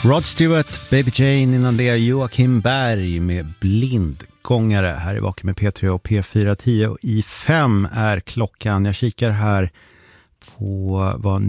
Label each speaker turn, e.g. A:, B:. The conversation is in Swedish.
A: Rod Stewart, Baby Jane, innan det Joakim Berg med Blindgångare. Här är Vaken med P3 och P4 10 i 5 är klockan. Jag kikar här på vad